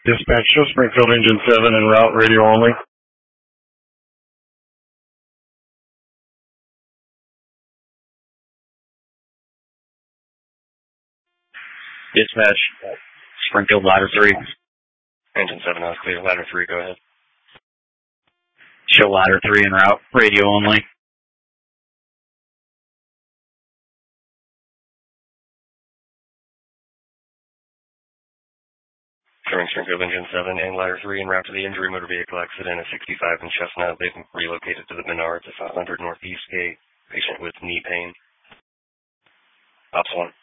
Dispatch, show Springfield Engine 7 en route, radio only. Dispatch, Springfield Ladder 3. Engine 7 is clear. Ladder 3, go ahead. Show Ladder 3 en route, radio only. Showing Springfield Engine 7 and Ladder 3 en route to the injury motor vehicle accident at 65 in Chestnut. They've been relocated to the Menards at 500 Northeast Gate. Patient with knee pain. Ops 1.